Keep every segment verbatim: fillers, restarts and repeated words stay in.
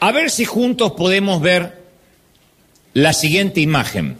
A ver si juntos podemos ver la siguiente imagen.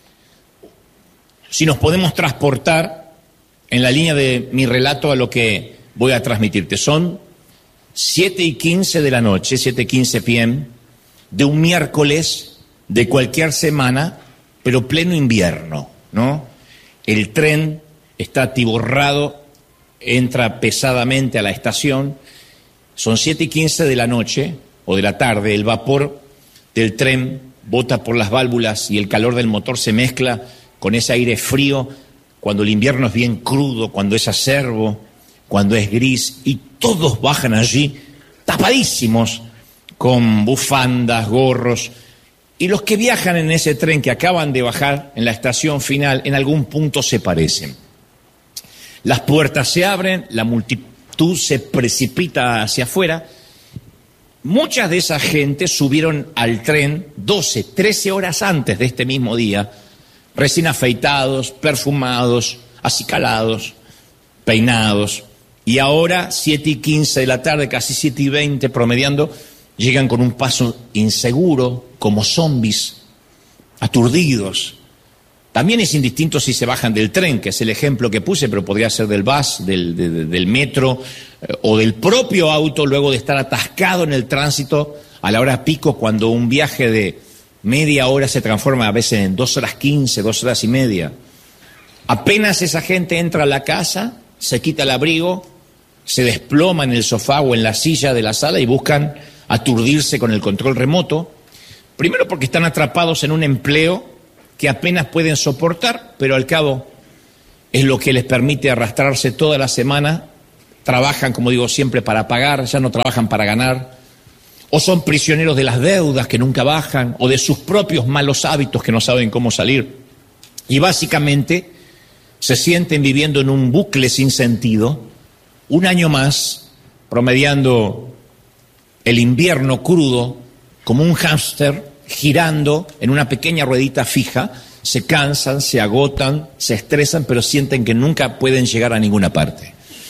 Si nos podemos transportar en la línea de mi relato a lo que voy a transmitirte. Son siete y quince de la noche, siete y quince p m, de un miércoles de cualquier semana, pero pleno invierno, ¿no? El tren está atiborrado, entra pesadamente a la estación. Son siete y quince de la noche o de la tarde, el vapor del tren bota por las válvulas y el calor del motor se mezcla con ese aire frío cuando el invierno es bien crudo, cuando es acerbo, cuando es gris, y todos bajan allí tapadísimos con bufandas, gorros, y los que viajan en ese tren que acaban de bajar en la estación final en algún punto se parecen. Las puertas se abren, la multitud se precipita hacia afuera. Muchas de esa gente subieron al tren doce, trece horas antes de este mismo día, recién afeitados, perfumados, acicalados, peinados, y ahora, siete y quince de la tarde, casi siete y veinte, promediando, llegan con un paso inseguro, como zombies, aturdidos. También es indistinto si se bajan del tren, que es el ejemplo que puse, pero podría ser del bus, del, de, del metro, eh, o del propio auto, luego de estar atascado en el tránsito a la hora pico, cuando un viaje de media hora se transforma a veces en dos horas quince, dos horas y media. Apenas esa gente entra a la casa, se quita el abrigo, se desploma en el sofá o en la silla de la sala y buscan aturdirse con el control remoto. Primero porque están atrapados en un empleo que apenas pueden soportar, pero al cabo es lo que les permite arrastrarse toda la semana. Trabajan, como digo siempre, para pagar, ya no trabajan para ganar. O son prisioneros de las deudas que nunca bajan, o de sus propios malos hábitos que no saben cómo salir. Y básicamente se sienten viviendo en un bucle sin sentido, un año más, promediando el invierno crudo como un hámster, girando en una pequeña ruedita fija. Se cansan, se agotan, se estresan, pero sienten que nunca pueden llegar a ninguna parte.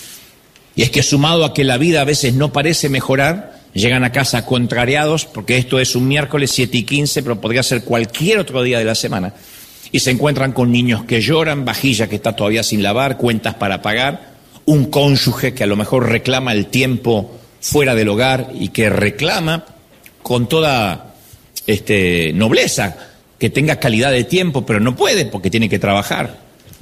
Y es que sumado a que la vida a veces no parece mejorar, llegan a casa contrariados, porque esto es un miércoles siete y quince, pero podría ser cualquier otro día de la semana, y se encuentran con niños que lloran, vajilla que está todavía sin lavar, cuentas para pagar, un cónyuge que a lo mejor reclama el tiempo fuera del hogar y que reclama con toda este, nobleza que tenga calidad de tiempo, pero no puede porque tiene que trabajar.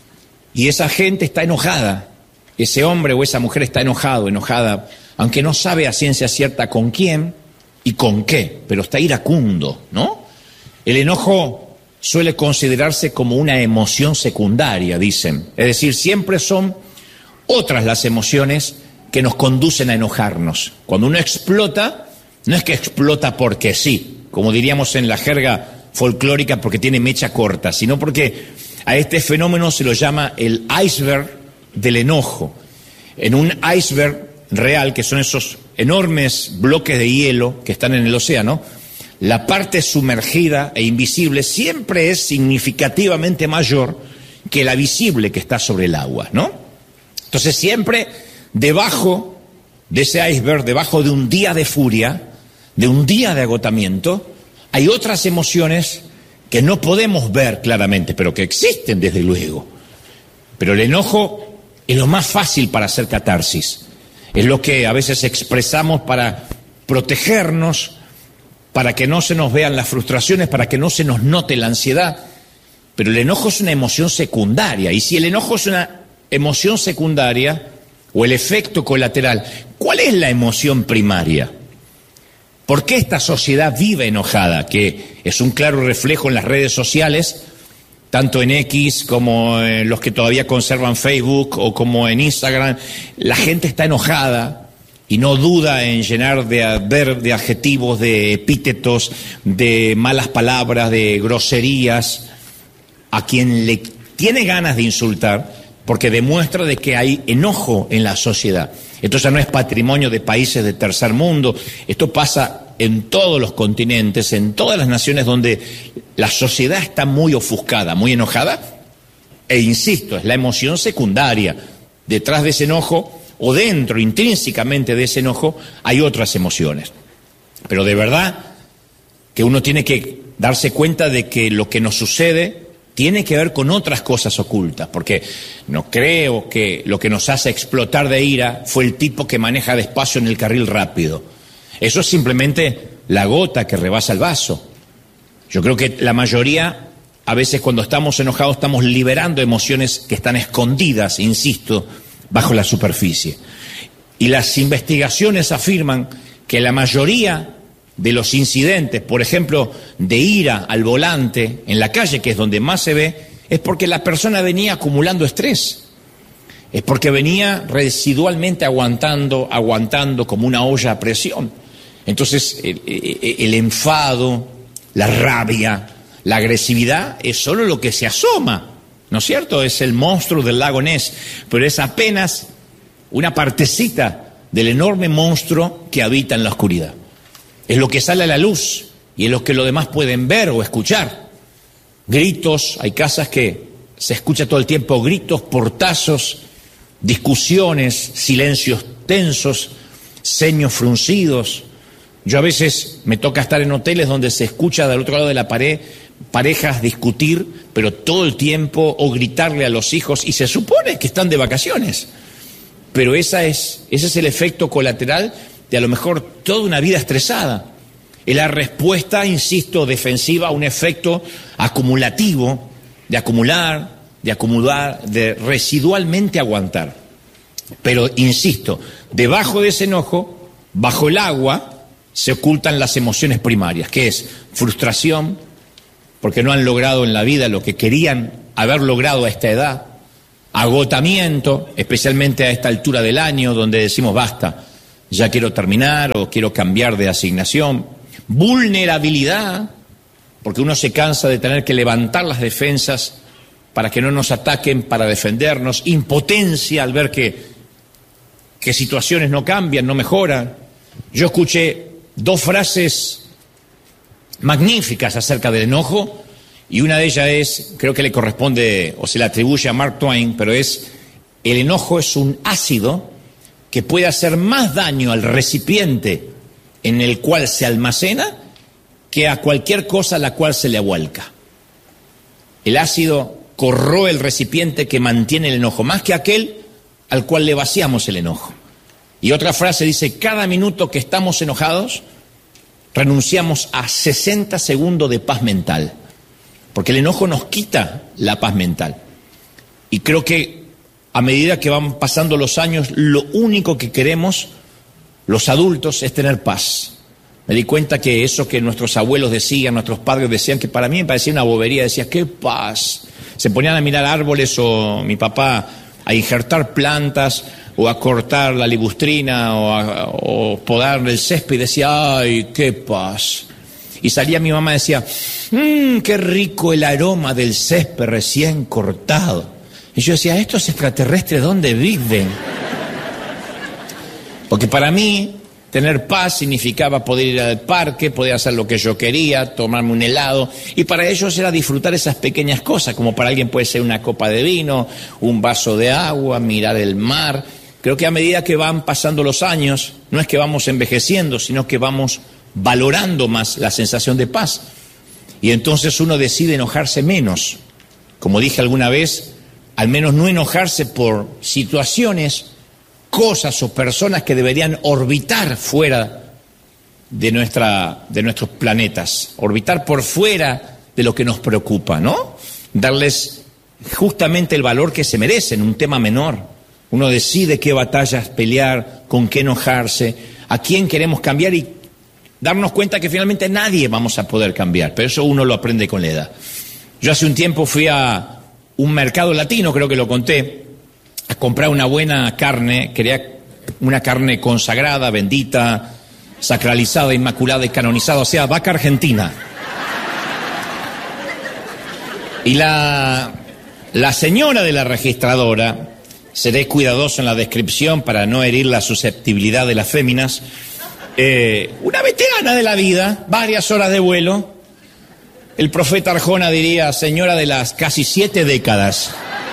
Y esa gente está enojada, ese hombre o esa mujer está enojado, enojada, aunque no sabe a ciencia cierta con quién y con qué, pero está iracundo, ¿no? El enojo suele considerarse como una emoción secundaria, dicen. Es decir, siempre son otras las emociones que nos conducen a enojarnos. Cuando uno explota, no es que explota porque sí, como diríamos en la jerga folclórica, porque tiene mecha corta, sino porque a este fenómeno se lo llama el iceberg del enojo. En un iceberg real, que son esos enormes bloques de hielo que están en el océano, la parte sumergida e invisible siempre es significativamente mayor que la visible que está sobre el agua, ¿no? Entonces siempre debajo de ese iceberg, debajo de un día de furia, de un día de agotamiento, hay otras emociones que no podemos ver claramente, pero que existen desde luego. Pero el enojo es lo más fácil para hacer catarsis. Es lo que a veces expresamos para protegernos, para que no se nos vean las frustraciones, para que no se nos note la ansiedad. Pero el enojo es una emoción secundaria, y si el enojo es una emoción secundaria, o el efecto colateral, ¿cuál es la emoción primaria? ¿Por qué esta sociedad vive enojada? Que es un claro reflejo en las redes sociales, tanto en X como en los que todavía conservan Facebook o como en Instagram. La gente está enojada y no duda en llenar de, de, de adjetivos, de epítetos, de malas palabras, de groserías a quien le tiene ganas de insultar, porque demuestra de que hay enojo en la sociedad. Esto ya no es patrimonio de países de tercer mundo, esto pasa en todos los continentes, en todas las naciones donde la sociedad está muy ofuscada, muy enojada, e insisto, es la emoción secundaria. Detrás de ese enojo, o dentro, intrínsecamente de ese enojo, hay otras emociones. Pero de verdad, que uno tiene que darse cuenta de que lo que nos sucede tiene que ver con otras cosas ocultas, porque no creo que lo que nos hace explotar de ira fue el tipo que maneja despacio en el carril rápido. Eso es simplemente la gota que rebasa el vaso. Yo creo que la mayoría, a veces cuando estamos enojados, estamos liberando emociones que están escondidas, insisto, bajo la superficie. Y las investigaciones afirman que la mayoría de los incidentes, por ejemplo, de ira al volante en la calle, que es donde más se ve, es porque la persona venía acumulando estrés. Es porque venía residualmente aguantando, aguantando como una olla a presión. Entonces, el, el, el enfado, la rabia, la agresividad es solo lo que se asoma, ¿no es cierto? Es el monstruo del lago Ness, pero es apenas una partecita del enorme monstruo que habita en la oscuridad. Es lo que sale a la luz y es lo que los demás pueden ver o escuchar. Gritos, hay casas que se escucha todo el tiempo gritos, portazos, discusiones, silencios tensos, ceños fruncidos. Yo a veces me toca estar en hoteles donde se escucha del otro lado de la pared parejas discutir, pero todo el tiempo, o gritarle a los hijos, y se supone que están de vacaciones. Pero esa es, ese es el efecto colateral de a lo mejor toda una vida estresada. Es la respuesta, insisto, defensiva a un efecto acumulativo, de acumular, de acumular, de residualmente aguantar. Pero, insisto, debajo de ese enojo, bajo el agua, se ocultan las emociones primarias, que es frustración, porque no han logrado en la vida lo que querían haber logrado a esta edad, agotamiento, especialmente a esta altura del año, donde decimos basta, ya quiero terminar o quiero cambiar de asignación, vulnerabilidad, porque uno se cansa de tener que levantar las defensas para que no nos ataquen, para defendernos, impotencia al ver que, que situaciones no cambian, no mejoran. Yo escuché dos frases magníficas acerca del enojo, y una de ellas es, creo que le corresponde o se le atribuye a Mark Twain, pero es: el enojo es un ácido que puede hacer más daño al recipiente en el cual se almacena que a cualquier cosa a la cual se le vuelca. El ácido corroe el recipiente que mantiene el enojo, más que aquel al cual le vaciamos el enojo. Y otra frase dice: cada minuto que estamos enojados, renunciamos a sesenta segundos de paz mental, porque el enojo nos quita la paz mental. Y creo que a medida que van pasando los años, lo único que queremos los adultos es tener paz. Me di cuenta que eso que nuestros abuelos decían, nuestros padres decían, que para mí me parecía una bobería, decía, qué paz. Se ponían a mirar árboles, o mi papá a injertar plantas, o a cortar la libustrina, o, a, o podar el césped, y decía, ay, qué paz. Y salía mi mamá y decía, mmm, qué rico el aroma del césped recién cortado. Y yo decía, ¿estos extraterrestres dónde viven? Porque para mí, tener paz significaba poder ir al parque, poder hacer lo que yo quería, tomarme un helado, y para ellos era disfrutar esas pequeñas cosas, como para alguien puede ser una copa de vino, un vaso de agua, mirar el mar. Creo que a medida que van pasando los años, no es que vamos envejeciendo, sino que vamos valorando más la sensación de paz. Y entonces uno decide enojarse menos. Como dije alguna vez, al menos no enojarse por situaciones, cosas o personas que deberían orbitar fuera de, nuestra, de nuestros planetas, orbitar por fuera de lo que nos preocupa, ¿no? Darles justamente el valor que se merecen, un tema menor. Uno decide qué batallas pelear, con qué enojarse, a quién queremos cambiar, y darnos cuenta que finalmente nadie vamos a poder cambiar, pero eso uno lo aprende con la edad. Yo hace un tiempo fui a un mercado latino, creo que lo conté, a comprar una buena carne. Quería una carne consagrada, bendita, sacralizada, inmaculada y canonizada, o sea, vaca argentina. Y la, la señora de la registradora, seré cuidadoso en la descripción para no herir la susceptibilidad de las féminas, eh, una veterana de la vida, varias horas de vuelo. El profeta Arjona diría, señora de las casi siete décadas.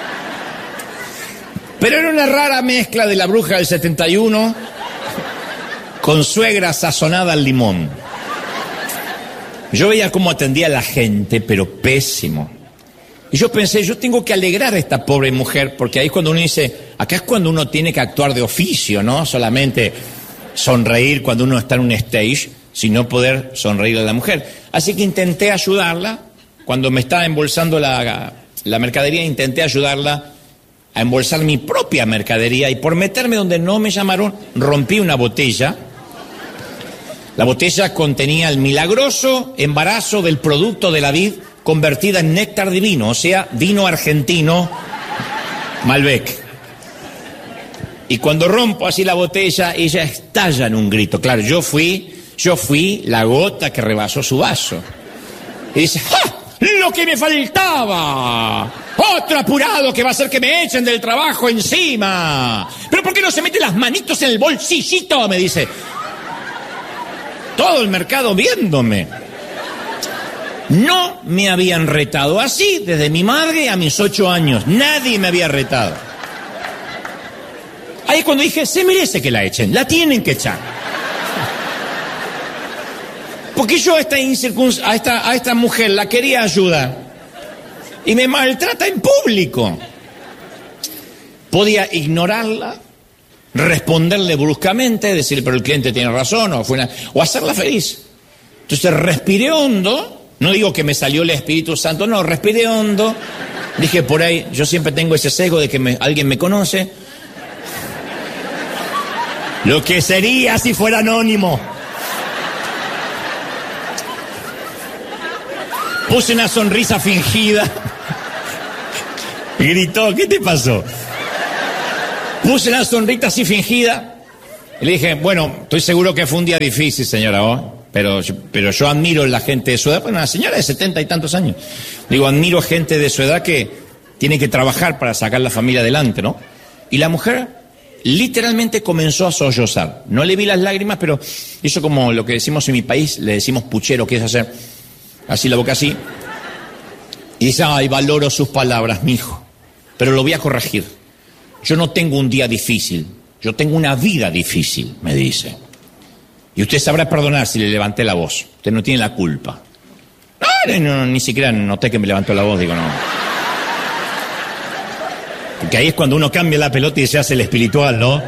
Pero era una rara mezcla de la bruja del setenta y uno con suegra sazonada al limón. Yo veía cómo atendía a la gente, pero pésimo. Y yo pensé, yo tengo que alegrar a esta pobre mujer, porque ahí es cuando uno dice, acá es cuando uno tiene que actuar de oficio, ¿no? Solamente sonreír cuando uno está en un stage, sino poder sonreír a la mujer. Así que intenté ayudarla, cuando me estaba embolsando la, la mercadería, intenté ayudarla a embolsar mi propia mercadería, y por meterme donde no me llamaron, rompí una botella. La botella contenía el milagroso embarazo del producto de la vid convertida en néctar divino, o sea, vino argentino Malbec. Y cuando rompo así la botella, ella estalla en un grito. Claro, yo fui, yo fui la gota que rebasó su vaso. Y dice, ¡ja! ¡Lo que me faltaba! ¡Otro apurado que va a hacer que me echen del trabajo encima! ¿Pero por qué no se mete las manitos en el bolsillito? Me dice. Todo el mercado viéndome. No me habían retado así desde mi madre a mis ocho años. Nadie me había retado. Ahí es cuando dije, se merece que la echen, la tienen que echar. Porque yo a esta, incircun... a esta, a esta mujer la quería ayudar y me maltrata en público. Podía ignorarla, responderle bruscamente, decir, pero el cliente tiene razón, o, fue una... o hacerla feliz. Entonces respiré hondo. No digo que me salió el Espíritu Santo, no, respiré hondo. Dije, por ahí, yo siempre tengo ese sesgo de que me, alguien me conoce. Lo que sería si fuera anónimo. Puse una sonrisa fingida. Gritó, ¿qué te pasó? Puse una sonrisa así fingida. Y le dije, bueno, estoy seguro que fue un día difícil, señora, ¿oh? Pero, pero yo admiro a la gente de su edad, bueno, una señora de setenta y tantos años. Digo, admiro a gente de su edad que tiene que trabajar para sacar la familia adelante, ¿no? Y la mujer literalmente comenzó a sollozar. No le vi las lágrimas, pero hizo como lo que decimos en mi país, le decimos puchero, que es hacer así la boca así. Y dice, ay, valoro sus palabras, mijo, pero lo voy a corregir. Yo no tengo un día difícil, yo tengo una vida difícil, me dice. Y usted sabrá perdonar si le levanté la voz. Usted no tiene la culpa. No, no, no, ni siquiera noté que me levantó la voz, digo, no. Porque ahí es cuando uno cambia la pelota y se hace el espiritual, ¿no?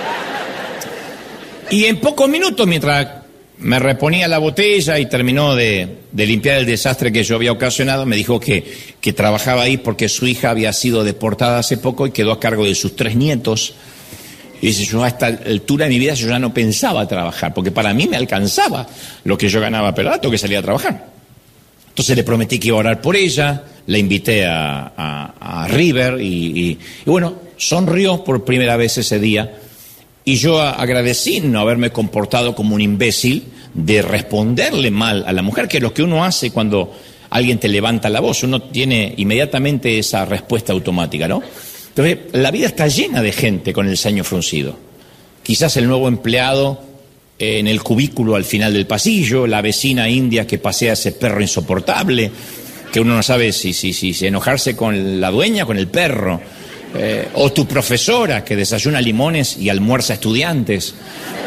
Y en pocos minutos, mientras me reponía la botella y terminó de, de limpiar el desastre que yo había ocasionado, me dijo que, que trabajaba ahí porque su hija había sido deportada hace poco y quedó a cargo de sus tres nietos. Y dice, yo a esta altura de mi vida yo ya no pensaba trabajar, porque para mí me alcanzaba lo que yo ganaba, pero ahora tengo que salir a trabajar. Entonces le prometí que iba a orar por ella, la invité a, a, a River y, y, y bueno, sonrió por primera vez ese día. Y yo agradecí no haberme comportado como un imbécil de responderle mal a la mujer, que es lo que uno hace cuando alguien te levanta la voz. Uno tiene inmediatamente esa respuesta automática, ¿no? Entonces, la vida está llena de gente con el ceño fruncido. Quizás el nuevo empleado eh, en el cubículo al final del pasillo, la vecina india que pasea a ese perro insoportable, que uno no sabe si, si, si, si enojarse con la dueña o con el perro. Eh, o tu profesora que desayuna limones y almuerza estudiantes.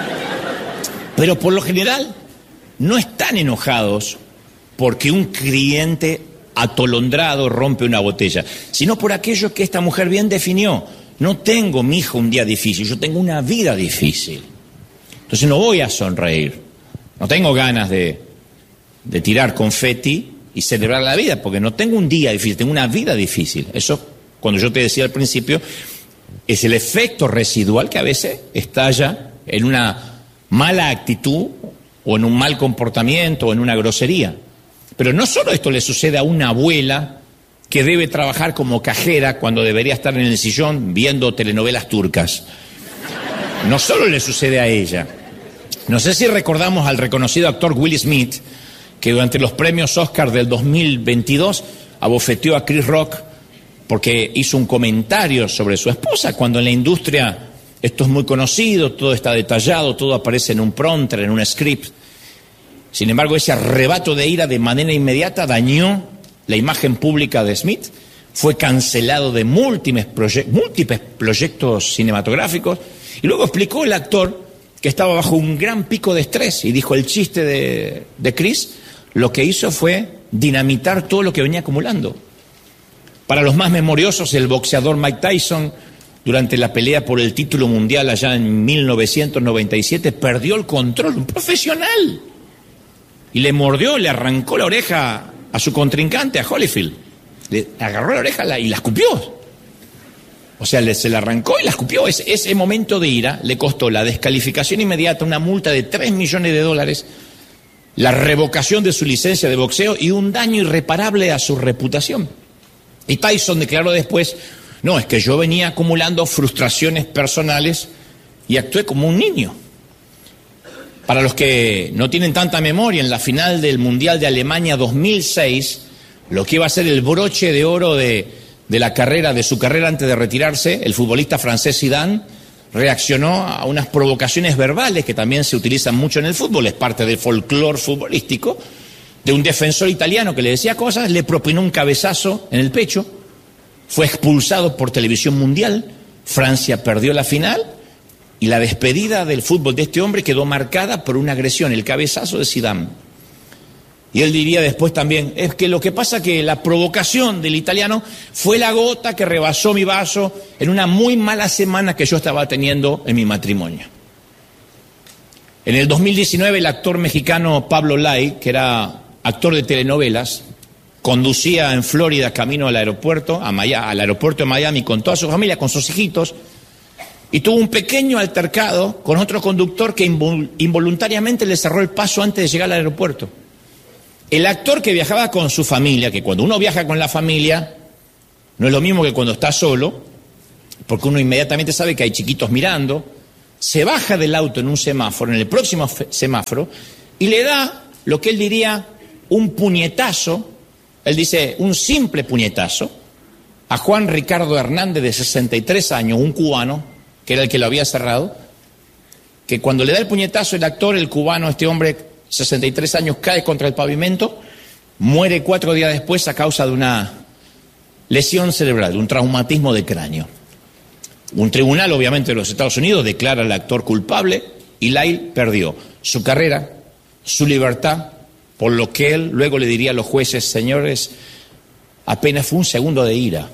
Pero por lo general no están enojados porque un cliente atolondrado rompe una botella, sino por aquello que esta mujer bien definió. No tengo, mi hijo, un día difícil, yo tengo una vida difícil. Entonces no voy a sonreír, no tengo ganas de, de tirar confeti y celebrar la vida, porque no tengo un día difícil, tengo una vida difícil. Eso, cuando yo te decía al principio, es el efecto residual que a veces estalla en una mala actitud o en un mal comportamiento o en una grosería. Pero no solo esto le sucede a una abuela que debe trabajar como cajera cuando debería estar en el sillón viendo telenovelas turcas. No solo le sucede a ella. No sé si recordamos al reconocido actor Will Smith, que durante los premios Oscar del dos mil veintidós abofeteó a Chris Rock porque hizo un comentario sobre su esposa, cuando en la industria esto es muy conocido, todo está detallado, todo aparece en un prompter, en un script. Sin embargo, ese arrebato de ira de manera inmediata dañó la imagen pública de Smith, fue cancelado de múltiples, proye- múltiples proyectos cinematográficos, y luego explicó el actor que estaba bajo un gran pico de estrés y dijo, el chiste de, de Chris lo que hizo fue dinamitar todo lo que venía acumulando. Para los más memoriosos, el boxeador Mike Tyson, durante la pelea por el título mundial allá en mil novecientos noventa y siete, perdió el control, un profesional, y le mordió, le arrancó la oreja a su contrincante, a Holyfield. Le agarró la oreja y la escupió. O sea, le, se la arrancó y la escupió. Ese, ese momento de ira le costó la descalificación inmediata, una multa de tres millones de dólares, la revocación de su licencia de boxeo y un daño irreparable a su reputación. Y Tyson declaró después, no, es que yo venía acumulando frustraciones personales y actué como un niño. Para los que no tienen tanta memoria, en la final del Mundial de Alemania dos mil seis, lo que iba a ser el broche de oro de... de la carrera, de su carrera antes de retirarse, el futbolista francés Zidane reaccionó a unas provocaciones verbales que también se utilizan mucho en el fútbol, es parte del folclore futbolístico, de un defensor italiano que le decía cosas, le propinó un cabezazo en el pecho, fue expulsado por televisión mundial, Francia perdió la final y la despedida del fútbol de este hombre quedó marcada por una agresión, el cabezazo de Zidane. Y él diría después también, es que lo que pasa que la provocación del italiano fue la gota que rebasó mi vaso en una muy mala semana que yo estaba teniendo en mi matrimonio. En el dos mil diecinueve el actor mexicano Pablo Lai, que era actor de telenovelas, conducía en Florida camino al aeropuerto, a Miami, al aeropuerto de Miami con toda su familia, con sus hijitos, y tuvo un pequeño altercado con otro conductor que involuntariamente le cerró el paso antes de llegar al aeropuerto. El actor que viajaba con su familia, que cuando uno viaja con la familia, no es lo mismo que cuando está solo, porque uno inmediatamente sabe que hay chiquitos mirando, se baja del auto en un semáforo, en el próximo semáforo, y le da lo que él diría un puñetazo, él dice un simple puñetazo, a Juan Ricardo Hernández, de sesenta y tres años, un cubano, que era el que lo había cerrado, que cuando le da el puñetazo el actor, el cubano, este hombre, sesenta y tres años, cae contra el pavimento, muere cuatro días después a causa de una lesión cerebral, de un traumatismo de cráneo. Un tribunal, obviamente, de los Estados Unidos declara al actor culpable y Lai perdió su carrera, su libertad, por lo que él luego le diría a los jueces, señores, apenas fue un segundo de ira.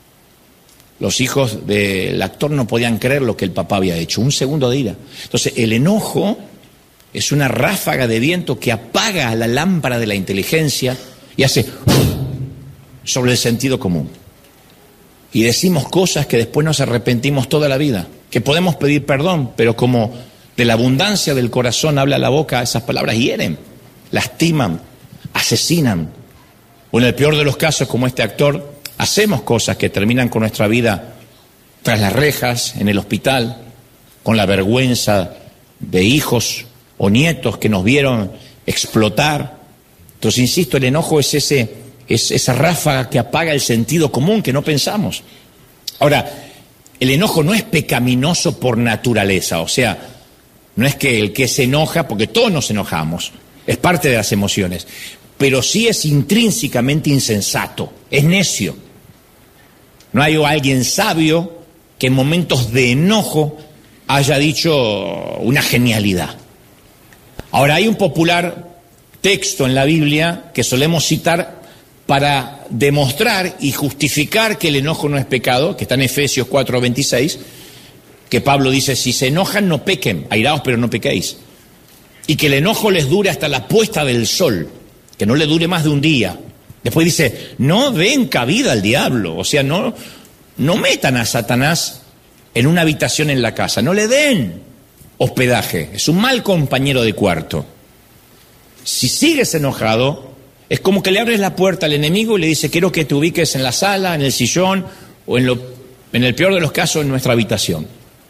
Los hijos del actor no podían creer lo que el papá había hecho, un segundo de ira. Entonces, el enojo es una ráfaga de viento que apaga la lámpara de la inteligencia y hace sobre el sentido común. Y decimos cosas que después nos arrepentimos toda la vida, que podemos pedir perdón, pero como de la abundancia del corazón habla la boca, esas palabras hieren, lastiman, asesinan. O en el peor de los casos, como este actor, hacemos cosas que terminan con nuestra vida tras las rejas, en el hospital, con la vergüenza de hijos o nietos que nos vieron explotar. Entonces, insisto, el enojo es ese, es esa ráfaga que apaga el sentido común, que no pensamos. Ahora, el enojo no es pecaminoso por naturaleza, o sea, no es que el que se enoja, porque todos nos enojamos, es parte de las emociones, pero sí es intrínsecamente insensato, es necio. No hay alguien sabio que en momentos de enojo haya dicho una genialidad. Ahora, hay un popular texto en la Biblia que solemos citar para demostrar y justificar que el enojo no es pecado, que está en Efesios cuatro veintiséis, que Pablo dice, si se enojan no pequen, airaos pero no pequéis, y que el enojo les dure hasta la puesta del sol, que no le dure más de un día. Después dice, no den cabida al diablo, o sea, no, no metan a Satanás en una habitación en la casa, no le den hospedaje, es un mal compañero de cuarto. Si sigues enojado, es como que le abres la puerta al enemigo y le dice, quiero que te ubiques en la sala, en el sillón, o en, lo, en el peor de los casos, en nuestra habitación.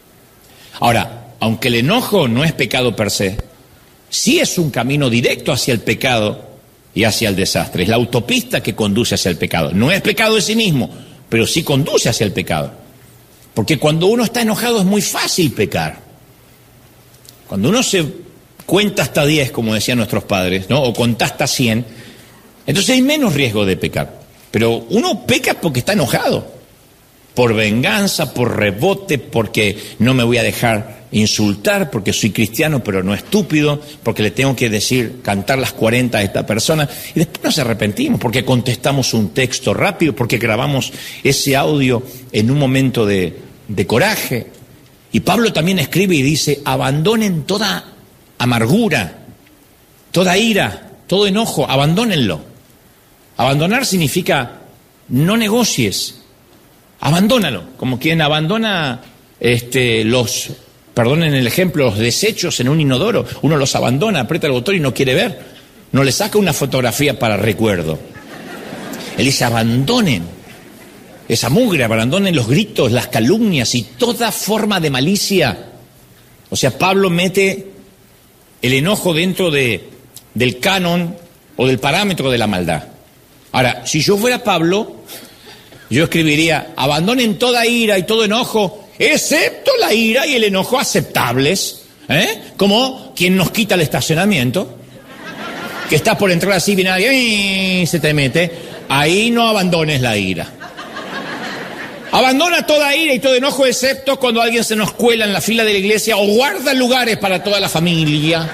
Ahora, aunque el enojo no es pecado per se, sí es un camino directo hacia el pecado y hacia el desastre. Es la autopista que conduce hacia el pecado. No es pecado en sí mismo, pero sí conduce hacia el pecado. Porque cuando uno está enojado es muy fácil pecar. Cuando uno se cuenta hasta diez, como decían nuestros padres, ¿no? O contá hasta cien, entonces hay menos riesgo de pecar. Pero uno peca porque está enojado. Por venganza, por rebote, porque no me voy a dejar insultar porque soy cristiano pero no estúpido, porque le tengo que decir, cantar las cuarenta a esta persona, y después nos arrepentimos porque contestamos un texto rápido, porque grabamos ese audio en un momento de, de coraje. Y Pablo también escribe y dice, abandonen toda amargura, toda ira, todo enojo, abandónenlo. Abandonar significa no negocies, abandónalo, como quien abandona este, los... Perdonen el ejemplo, los desechos en un inodoro, uno los abandona, aprieta el botón y no quiere ver, no le saca una fotografía para recuerdo. Él dice, abandonen esa mugre, abandonen los gritos, las calumnias y toda forma de malicia. O sea, Pablo mete el enojo dentro de, del canon o del parámetro de la maldad. Ahora, si yo fuera Pablo, yo escribiría, abandonen toda ira y todo enojo, excepto la ira y el enojo aceptables, ¿eh? Como quien nos quita el estacionamiento, que estás por entrar así, viene alguien y se te mete, ahí no abandones la ira. Abandona toda ira y todo enojo, excepto cuando alguien se nos cuela en la fila de la iglesia o guarda lugares para toda la familia.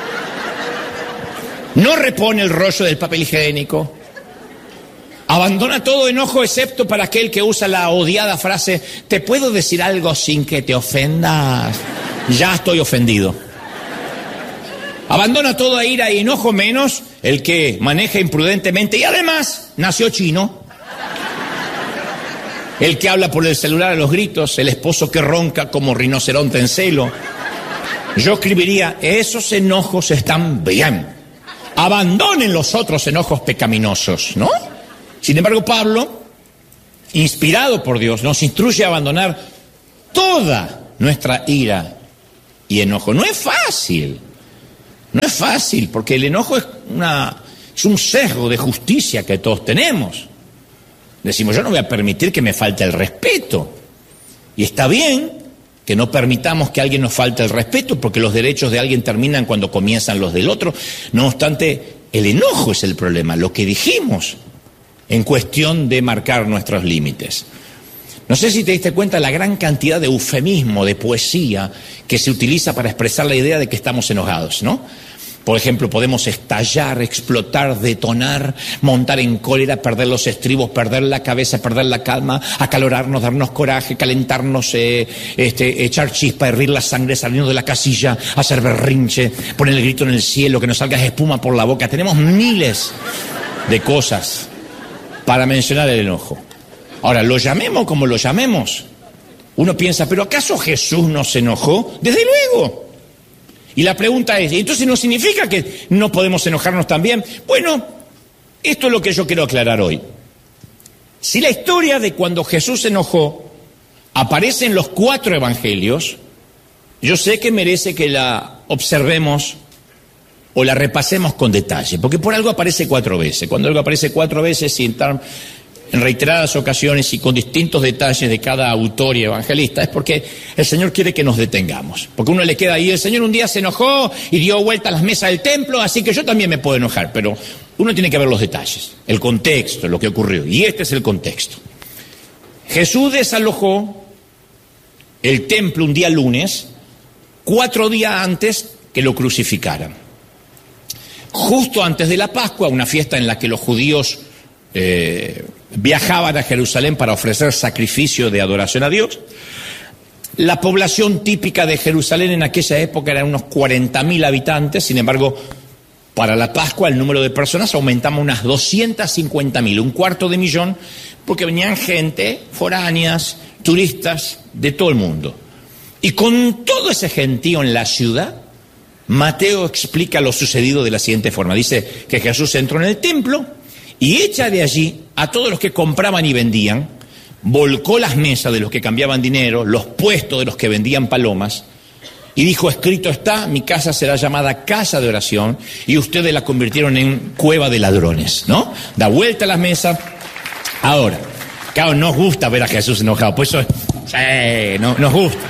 No repone el rollo del papel higiénico. Abandona todo enojo excepto para aquel que usa la odiada frase, ¿te puedo decir algo sin que te ofendas? Ya estoy ofendido. Abandona toda ira y enojo menos el que maneja imprudentemente y además nació chino. El que habla por el celular a los gritos, el esposo que ronca como rinoceronte en celo. Yo escribiría, esos enojos están bien. Abandonen los otros enojos pecaminosos, ¿no? Sin embargo, Pablo, inspirado por Dios, nos instruye a abandonar toda nuestra ira y enojo. No es fácil, no es fácil, porque el enojo es, una, es un sesgo de justicia que todos tenemos. Decimos, yo no voy a permitir que me falte el respeto. Y está bien que no permitamos que a alguien nos falte el respeto, porque los derechos de alguien terminan cuando comienzan los del otro. No obstante, el enojo es el problema, lo que dijimos en cuestión de marcar nuestros límites. No sé si te diste cuenta de la gran cantidad de eufemismo, de poesía que se utiliza para expresar la idea de que estamos enojados, ¿no? Por ejemplo, podemos estallar, explotar, detonar, montar en cólera, perder los estribos, perder la cabeza, perder la calma, acalorarnos, darnos coraje, calentarnos, eh, este, echar chispa, hervir la sangre, salirnos de la casilla, hacer berrinche, poner el grito en el cielo, que nos salga espuma por la boca. Tenemos miles de cosas para mencionar el enojo. Ahora, lo llamemos como lo llamemos. Uno piensa, ¿pero acaso Jesús no se enojó? Desde luego. Y la pregunta es, ¿y entonces no significa que no podemos enojarnos también? Bueno, esto es lo que yo quiero aclarar hoy. Si la historia de cuando Jesús se enojó aparece en los cuatro evangelios, yo sé que merece que la observemos o la repasemos con detalle, porque por algo aparece cuatro veces. Cuando algo aparece cuatro veces y en, en reiteradas ocasiones y con distintos detalles de cada autor y evangelista, es porque el Señor quiere que nos detengamos. Porque uno le queda ahí, el Señor un día se enojó y dio vuelta a las mesas del templo, así que yo también me puedo enojar, pero uno tiene que ver los detalles, el contexto, lo que ocurrió, y este es el contexto. Jesús desalojó el templo un día lunes, cuatro días antes que lo crucificaran. Justo antes de la Pascua, una fiesta en la que los judíos eh, viajaban a Jerusalén para ofrecer sacrificio de adoración a Dios. La población típica de Jerusalén en aquella época eran unos cuarenta mil habitantes, sin embargo, para la Pascua el número de personas aumentaba unas doscientas cincuenta mil, un cuarto de millón, porque venían gente, foráneas, turistas de todo el mundo. Y con todo ese gentío en la ciudad, Mateo explica lo sucedido de la siguiente forma. Dice que Jesús entró en el templo y echa de allí a todos los que compraban y vendían, volcó las mesas de los que cambiaban dinero, los puestos de los que vendían palomas, y dijo, escrito está, mi casa será llamada casa de oración, y ustedes la convirtieron en cueva de ladrones, ¿no? Da vuelta a las mesas. Ahora, claro, nos gusta ver a Jesús enojado, pues eso, sí, no, nos gusta.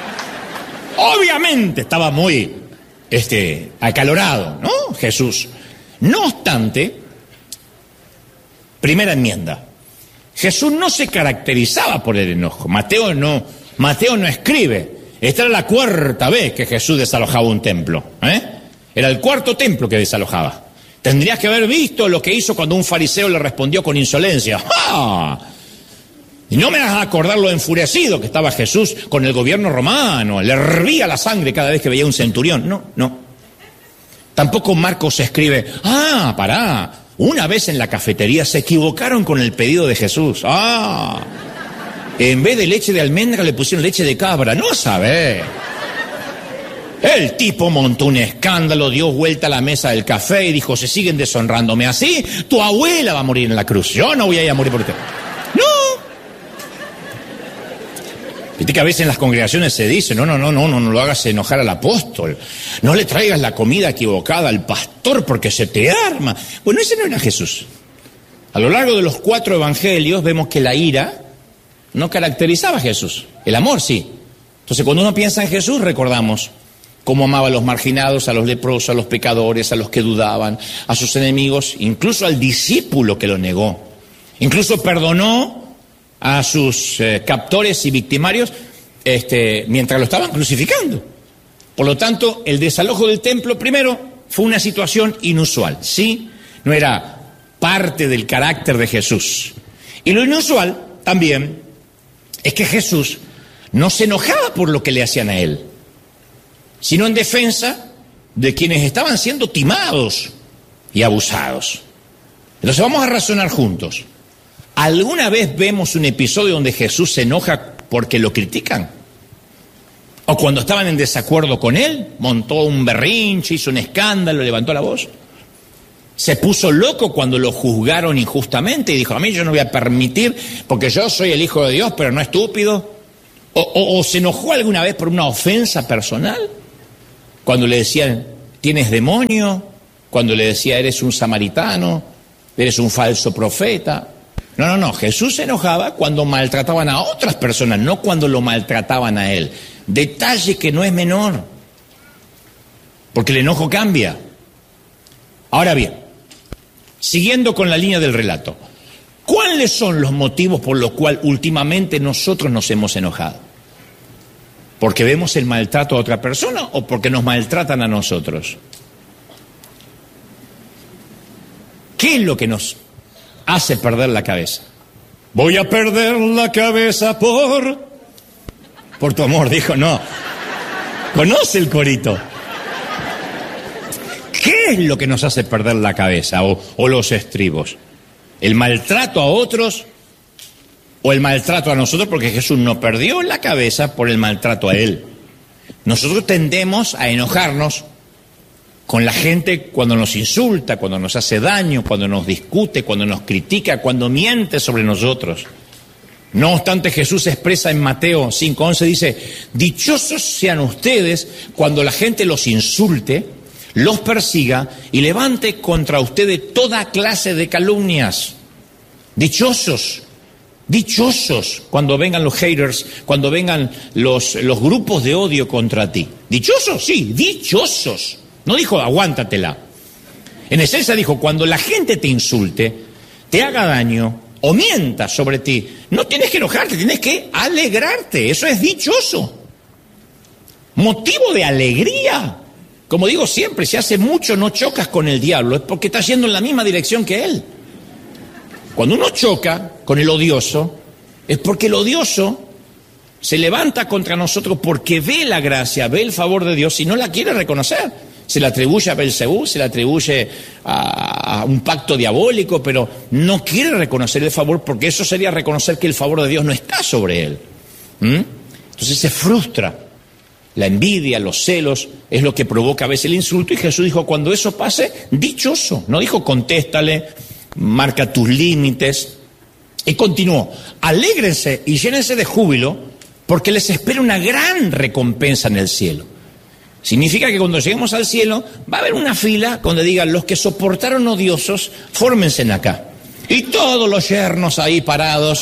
Obviamente estaba muy este, acalorado, ¿no? Jesús. No obstante, primera enmienda, Jesús no se caracterizaba por el enojo. Mateo no, Mateo no escribe, Esta era la cuarta vez que Jesús desalojaba un templo, ¿eh? Era el cuarto templo que desalojaba. Tendrías que haber visto lo que hizo cuando un fariseo le respondió con insolencia. ¡Ah! Y no me vas a acordar lo enfurecido que estaba Jesús con el gobierno romano. Le hervía la sangre cada vez que veía un centurión. No, no. Tampoco Marcos escribe, ah, pará, una vez en la cafetería se equivocaron con el pedido de Jesús. Ah, en vez de leche de almendra le pusieron leche de cabra. No sabés. El tipo montó un escándalo, dio vuelta a la mesa del café y dijo, se siguen deshonrándome así, tu abuela va a morir en la cruz. Yo no voy a ir a morir por usted. No. Viste que a veces en las congregaciones se dice, no, no, no, no, no, no lo hagas enojar al apóstol. No le traigas la comida equivocada al pastor porque se te arma. Bueno, ese no era Jesús. A lo largo de los cuatro evangelios vemos que la ira no caracterizaba a Jesús. El amor sí. Entonces cuando uno piensa en Jesús recordamos cómo amaba a los marginados, a los leprosos, a los pecadores, a los que dudaban, a sus enemigos, incluso al discípulo que lo negó. Incluso perdonó a sus eh, captores y victimarios este, mientras lo estaban crucificando. Por lo tanto, el desalojo del templo, primero, fue una situación inusual, ¿sí? No era parte del carácter de Jesús. Y lo inusual, también, es que Jesús no se enojaba por lo que le hacían a él, sino en defensa de quienes estaban siendo timados y abusados. Entonces vamos a razonar juntos. ¿Alguna vez vemos un episodio donde Jesús se enoja porque lo critican? ¿O cuando estaban en desacuerdo con él, montó un berrinche, hizo un escándalo, levantó la voz? ¿Se puso loco cuando lo juzgaron injustamente y dijo, a mí yo no voy a permitir porque yo soy el Hijo de Dios, pero no estúpido? ¿O, o, o se enojó alguna vez por una ofensa personal? Cuando le decían, tienes demonio, cuando le decía, eres un samaritano, eres un falso profeta. No, no, no, Jesús se enojaba cuando maltrataban a otras personas, no cuando lo maltrataban a él. Detalle que no es menor, porque el enojo cambia. Ahora bien, siguiendo con la línea del relato, ¿cuáles son los motivos por los cuales últimamente nosotros nos hemos enojado? ¿Porque vemos el maltrato a otra persona o porque nos maltratan a nosotros? ¿Qué es lo que nos hace perder la cabeza? Voy a perder la cabeza por... Por tu amor, dijo, no. Conoce el corito. ¿Qué es lo que nos hace perder la cabeza o, o los estribos? ¿El maltrato a otros o el maltrato a nosotros? Porque Jesús no perdió la cabeza por el maltrato a él. Nosotros tendemos a enojarnos con la gente cuando nos insulta, cuando nos hace daño, cuando nos discute, cuando nos critica, cuando miente sobre nosotros. No obstante, Jesús expresa en Mateo cinco once, dice, dichosos sean ustedes cuando la gente los insulte, los persiga y levante contra ustedes toda clase de calumnias. Dichosos, dichosos cuando vengan los haters, cuando vengan los, los grupos de odio contra ti. ¿Dichosos? Sí, dichosos. No dijo aguántatela. En esencia dijo, cuando la gente te insulte, te haga daño o mienta sobre ti, no tienes que enojarte, tienes que alegrarte. Eso es dichoso. Motivo de alegría. Como digo siempre, si hace mucho no chocas con el diablo, es porque estás yendo en la misma dirección que él. Cuando uno choca con el odioso, es porque el odioso se levanta contra nosotros porque ve la gracia, ve el favor de Dios y no la quiere reconocer. Se le atribuye a Belcebú, se le atribuye a, a un pacto diabólico, pero no quiere reconocer el favor porque eso sería reconocer que el favor de Dios no está sobre él. ¿Mm? Entonces se frustra. La envidia, los celos, es lo que provoca a veces el insulto. Y Jesús dijo, cuando eso pase, dichoso. No dijo, contéstale, marca tus límites. Y continuó, alégrense y llénense de júbilo, porque les espera una gran recompensa en el cielo. Significa que cuando lleguemos al cielo, va a haber una fila donde digan, los que soportaron odiosos, fórmense en acá. Y todos los yernos ahí parados.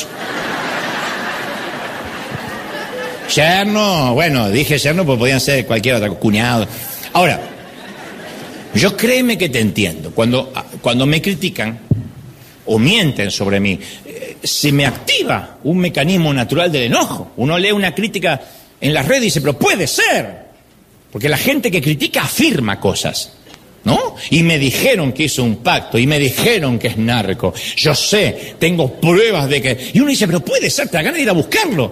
Yerno, bueno, dije yerno porque podían ser cualquier otro, cuñado. Ahora, yo créeme que te entiendo. Cuando, cuando me critican o mienten sobre mí, eh, se me activa un mecanismo natural del enojo. Uno lee una crítica en las redes dice, pero puede ser, porque la gente que critica afirma cosas, ¿no? Y me dijeron que hizo un pacto, y me dijeron que es narco, yo sé, tengo pruebas de que... Y uno dice, pero puede ser, te da ganas de ir a buscarlo.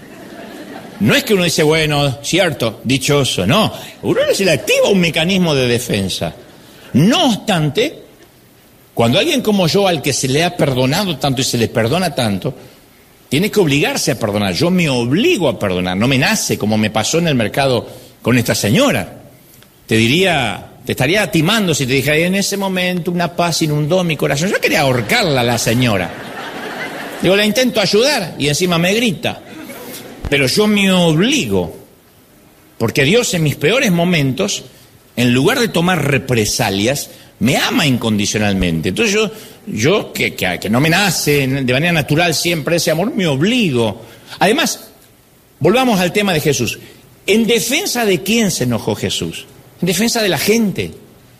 No es que uno dice, bueno, cierto, dichoso, no. Uno se le activa un mecanismo de defensa. No obstante, cuando alguien como yo, al que se le ha perdonado tanto y se le perdona tanto, tiene que obligarse a perdonar. Yo me obligo a perdonar, no me nace como me pasó en el mercado con esta señora. Te diría, te estaría timando si te dijera, en ese momento una paz inundó mi corazón. Yo quería ahorcarla a la señora. Digo, la intento ayudar y encima me grita. Pero yo me obligo, porque Dios en mis peores momentos, en lugar de tomar represalias, me ama incondicionalmente. Entonces yo... Yo, que, que, que no me nace de manera natural siempre ese amor, me obligo. Además, volvamos al tema de Jesús. ¿En defensa de quién se enojó Jesús? En defensa de la gente.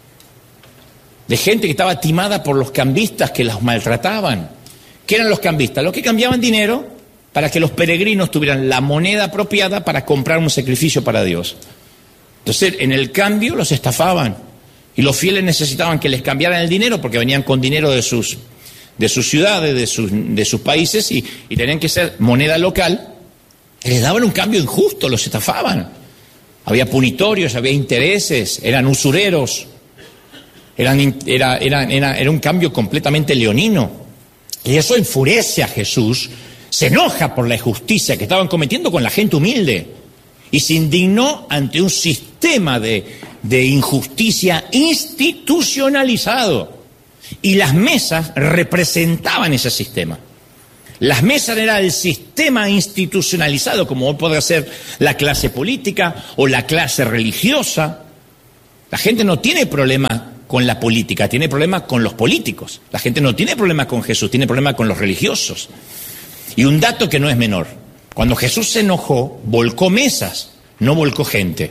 De gente que estaba timada por los cambistas que los maltrataban. ¿Qué eran los cambistas? Los que cambiaban dinero para que los peregrinos tuvieran la moneda apropiada para comprar un sacrificio para Dios. Entonces, en el cambio los estafaban. Y los fieles necesitaban que les cambiaran el dinero porque venían con dinero de sus, de sus ciudades, de sus, de sus países y, y tenían que ser moneda local. Y les daban un cambio injusto, los estafaban. Había punitorios, había intereses, eran usureros. Eran, era, era, era, era un cambio completamente leonino. Y eso enfurece a Jesús, se enoja por la injusticia que estaban cometiendo con la gente humilde. Y se indignó ante un sistema de, de injusticia institucionalizado. Y las mesas representaban ese sistema. Las mesas eran el sistema institucionalizado, como puede ser la clase política o la clase religiosa. La gente no tiene problema con la política, tiene problema con los políticos. La gente no tiene problema con Jesús, tiene problema con los religiosos. Y un dato que no es menor. Cuando Jesús se enojó, volcó mesas, no volcó gente.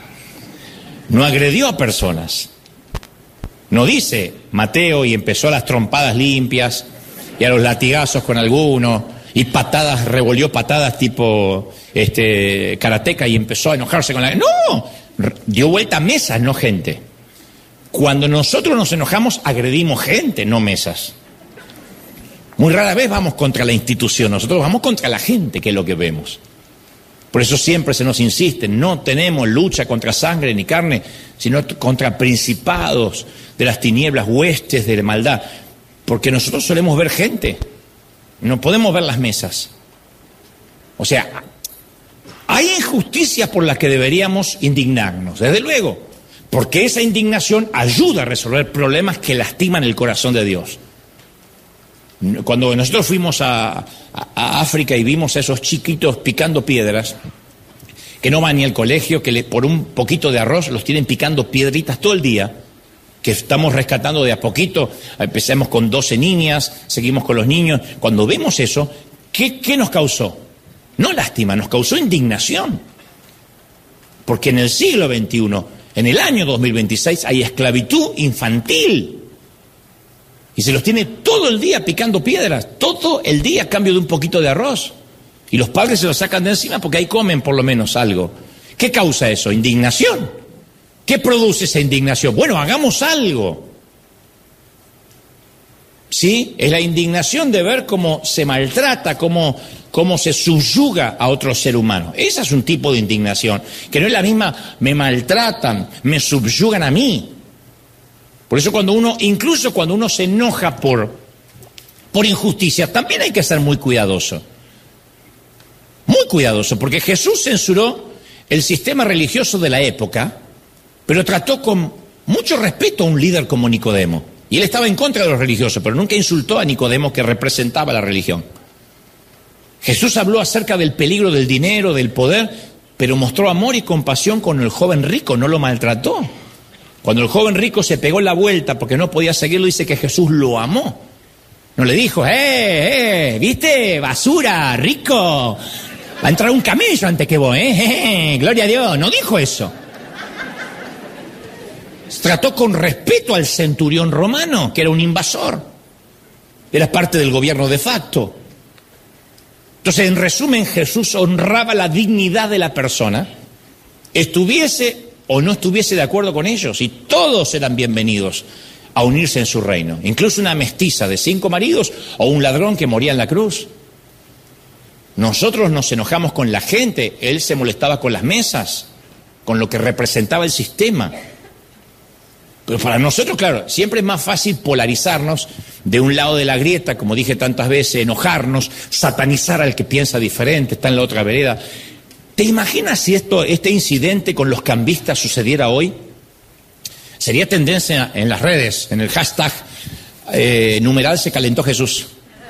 No agredió a personas. No dice Mateo y empezó a las trompadas limpias y a los latigazos con alguno y patadas, revolvió patadas tipo este, karateca y empezó a enojarse con la... ¡No! Dio vuelta a mesas, no gente. Cuando nosotros nos enojamos, agredimos gente, no mesas. Muy rara vez vamos contra la institución, nosotros vamos contra la gente, que es lo que vemos. Por eso siempre se nos insiste, no tenemos lucha contra sangre ni carne, sino contra principados de las tinieblas, huestes de la maldad. Porque nosotros solemos ver gente, no podemos ver las mesas. O sea, hay injusticias por las que deberíamos indignarnos, desde luego, porque esa indignación ayuda a resolver problemas que lastiman el corazón de Dios. Cuando nosotros fuimos a, a, a África y vimos a esos chiquitos picando piedras, que no van ni al colegio, que le, por un poquito de arroz los tienen picando piedritas todo el día, que estamos rescatando de a poquito, empecemos con doce niñas, seguimos con los niños. Cuando vemos eso, ¿qué, qué nos causó? No lástima, nos causó indignación. Porque en el siglo veintiuno, en el año dos mil veintiséis, hay esclavitud infantil. Y se los tiene todo el día picando piedras, todo el día a cambio de un poquito de arroz. Y los padres se los sacan de encima porque ahí comen por lo menos algo. ¿Qué causa eso? Indignación. ¿Qué produce esa indignación? Bueno, hagamos algo. ¿Sí? Es la indignación de ver cómo se maltrata, cómo, cómo se subyuga a otro ser humano. Ese es un tipo de indignación, que no es la misma, me maltratan, me subyugan a mí. Por eso cuando uno, incluso cuando uno se enoja por, por injusticia, también hay que ser muy cuidadoso. Muy cuidadoso, porque Jesús censuró el sistema religioso de la época, pero trató con mucho respeto a un líder como Nicodemo. Y él estaba en contra de los religiosos, pero nunca insultó a Nicodemo, que representaba la religión. Jesús habló acerca del peligro del dinero, del poder, pero mostró amor y compasión con el joven rico, no lo maltrató. Cuando el joven rico se pegó la vuelta porque no podía seguirlo, dice que Jesús lo amó. No le dijo, eh, eh, ¿viste? Basura, rico. Va a entrar un camello antes que vos, eh, eh, gloria a Dios. No dijo eso. Trató con respeto al centurión romano, que era un invasor. Era parte del gobierno de facto. Entonces, en resumen, Jesús honraba la dignidad de la persona, estuviese o no estuviese de acuerdo con ellos, y todos eran bienvenidos a unirse en su reino, incluso una mestiza de cinco maridos o un ladrón que moría en la cruz. Nosotros nos enojamos con la gente, él se molestaba con las mesas, con lo que representaba el sistema. Pero para nosotros, claro, siempre es más fácil polarizarnos de un lado de la grieta, como dije tantas veces, enojarnos, satanizar al que piensa diferente, está en la otra vereda. ¿Te imaginas si esto, este incidente con los cambistas sucediera hoy? Sería tendencia en las redes, en el hashtag eh, numeral se calentó Jesús.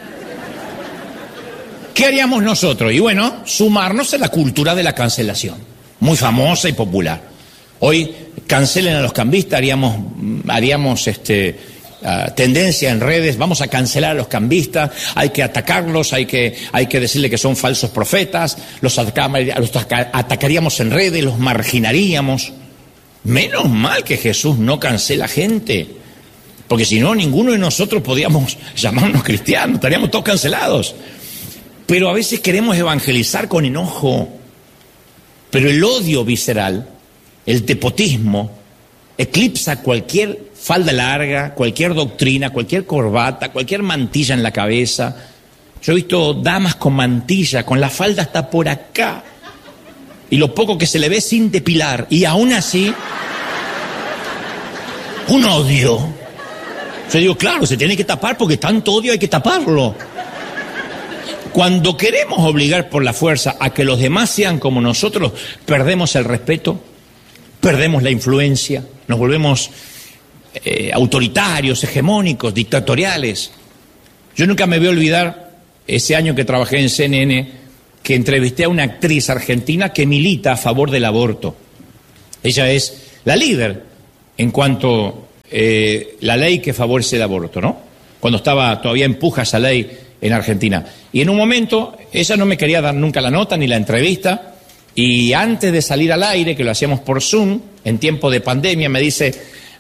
¿Qué haríamos nosotros? Y bueno, sumarnos a la cultura de la cancelación, muy famosa y popular. Hoy cancelen a los cambistas, haríamos, haríamos este, uh, tendencia en redes, vamos a cancelar a los cambistas, hay que atacarlos, hay que, hay que decirle que son falsos profetas, los, ataca, los atacaríamos en redes, los marginaríamos. Menos mal que Jesús no cancela gente, porque si no, ninguno de nosotros podíamos llamarnos cristianos, estaríamos todos cancelados. Pero a veces queremos evangelizar con enojo, pero el odio visceral, el tepotismo, eclipsa cualquier falda larga, cualquier doctrina, cualquier corbata, cualquier mantilla en la cabeza. Yo he visto damas con mantilla, con la falda hasta por acá, y lo poco que se le ve sin depilar, y aún así, un odio. Yo digo, claro, se tiene que tapar porque tanto odio hay que taparlo. Cuando queremos obligar por la fuerza a que los demás sean como nosotros, perdemos el respeto, perdemos la influencia, nos volvemos eh, autoritarios, hegemónicos, dictatoriales. Yo nunca me voy a olvidar ese año que trabajé en C N N, que entrevisté a una actriz argentina que milita a favor del aborto. Ella es la líder en cuanto eh, la ley que favorece el aborto, ¿no? Cuando estaba todavía en puja esa ley en Argentina. Y en un momento, ella no me quería dar nunca la nota ni la entrevista, y antes de salir al aire, que lo hacíamos por Zoom, en tiempo de pandemia, me dice,